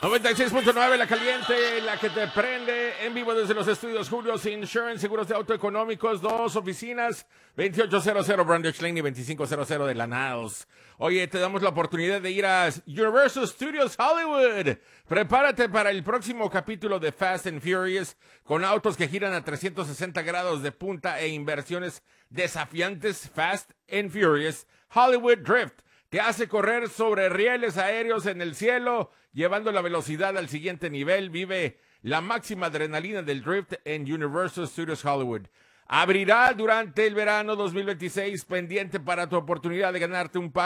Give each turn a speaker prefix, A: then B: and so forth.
A: 96.9, la caliente, la que te prende, en vivo desde los estudios Julius Insurance, seguros de auto económicos, 2 oficinas, 2800 Brandage Lane y 2500 de la Niles. Oye, te damos la oportunidad de ir a Universal Studios Hollywood. Prepárate para el próximo capítulo de Fast and Furious, con autos que giran a 360 grados de punta e inversiones desafiantes. Fast and Furious Hollywood Drift te hace correr sobre rieles aéreos en el cielo, llevando la velocidad al siguiente nivel. Vive la máxima adrenalina del drift en Universal Studios Hollywood. Abrirá durante el verano 2026, pendiente para tu oportunidad de ganarte un par